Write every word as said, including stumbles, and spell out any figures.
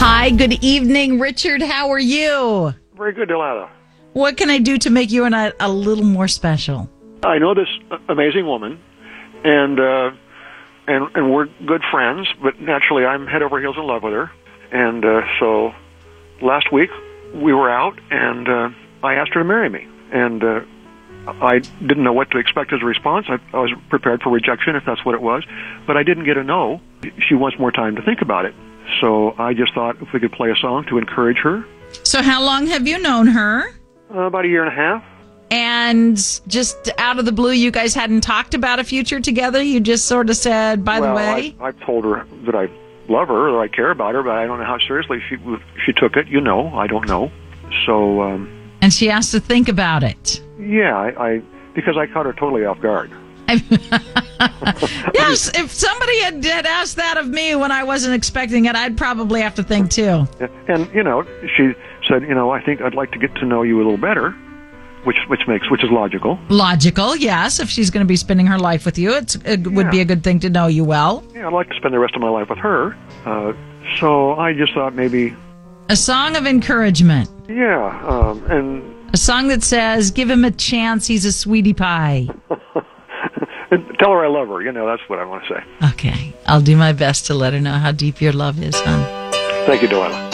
Hi, good evening, Richard. How are you? Very good, Delilah. What can I do to make you and I a little more special? I know this amazing woman, and uh, and and we're good friends. But naturally, I'm head over heels in love with her. And uh, so, last week we were out, and uh, I asked her to marry me. And uh, I didn't know what to expect as a response. I, I was prepared for rejection, if that's what it was. But I didn't get a no. She wants more time to think about it. So I just thought if we could play a song to encourage her. So how long have you known her? Uh, about a year and a half. And just out of the blue, you guys hadn't talked about a future together? You just sort of said, by well, the way? I, I've told her that I love her, that I care about her, but I don't know how seriously she she took it. You know, I don't know. So... Um, and she has to think about it. Yeah, I, I because I caught her totally off guard. Yes, if somebody had, had asked that of me when I wasn't expecting it, I'd probably have to think too. And, you know, she said, you know, I think I'd like to get to know you a little better, which which makes which is logical. Logical, yes. If she's going to be spending her life with you, it's, it would yeah. be a good thing to know you well. Yeah, I'd like to spend the rest of my life with her. Uh, so I just thought maybe... A song of encouragement. Yeah, um, and... A song that says, give him a chance, he's a sweetie pie. And tell her I love her. You know, that's what I want to say. Okay. I'll do my best to let her know how deep your love is, hon. Thank you, Delilah.